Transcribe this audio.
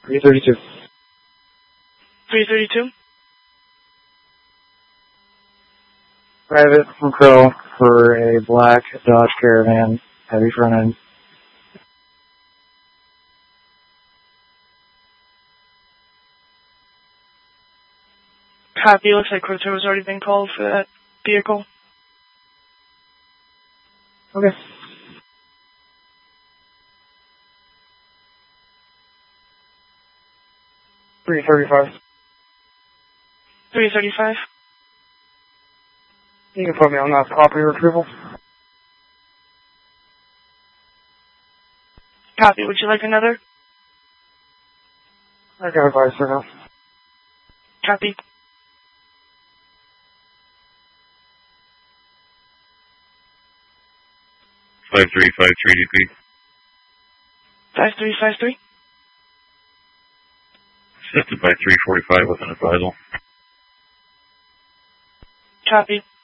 332. 332? Private from Crow for a black Dodge Caravan, heavy front end. Copy. Looks like Crow 2 has already been called for that vehicle. Okay. $335. 335? You can put me on that property retrieval. Copy. Would you like another? I got advice for now. Copy. Five three DP. 5353? Assisted by 345 with an advisal. Copy.